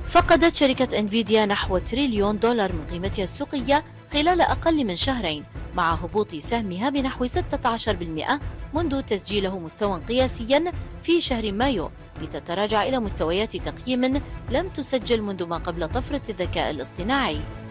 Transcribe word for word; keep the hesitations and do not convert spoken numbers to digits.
فقدت شركة انفيديا نحو تريليون دولار من قيمتها السوقية خلال أقل من شهرين، مع هبوط سهمها بنحو ستة عشر بالمئة منذ تسجيله مستوى قياسيا في شهر مايو، لتتراجع إلى مستويات تقييم لم تسجل منذ ما قبل طفرة الذكاء الاصطناعي.